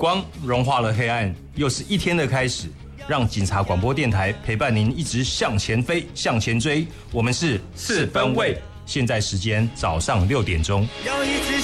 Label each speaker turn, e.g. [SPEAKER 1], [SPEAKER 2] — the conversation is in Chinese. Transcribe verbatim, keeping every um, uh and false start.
[SPEAKER 1] 光融化了黑暗，又是一天的开始。让警察广播电台陪伴您一直向前飞，向前追。我们是四分卫，现在时间早上六点钟。
[SPEAKER 2] 有一只